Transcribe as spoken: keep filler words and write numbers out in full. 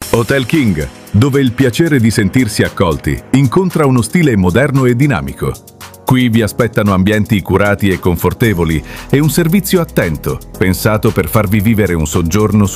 Hotel King, dove il piacere di sentirsi accolti incontra uno stile moderno e dinamico. Qui vi aspettano ambienti curati e confortevoli e un servizio attento, pensato per farvi vivere un soggiorno